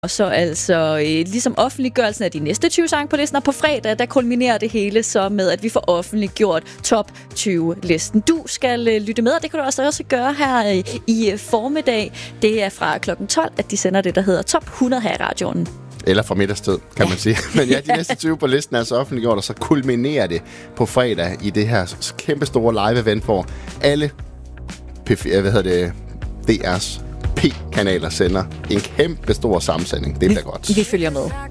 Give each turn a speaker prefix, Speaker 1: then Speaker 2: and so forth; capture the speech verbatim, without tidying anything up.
Speaker 1: Og så altså øh, ligesom offentliggørelsen af de næste tyve sange på listen, og på fredag, der kulminerer det hele så med, at vi får offentliggjort top tyve-listen. Du skal øh, lytte med, og det kan du også, også gøre her øh, i øh, formiddag. Det er fra klokken tolv, at de sender det, der hedder top hundrede her i radioen.
Speaker 2: Eller fra middagstid, kan ja. man sige. Men ja, de næste tyve på listen er så offentliggjort, og så kulminerer det på fredag i det her kæmpe store live-event, hvor alle P F, hvad hedder det, D R's P-kanaler sender en kæmpe stor sammensætning. Det bliver godt.
Speaker 1: Vi følger med.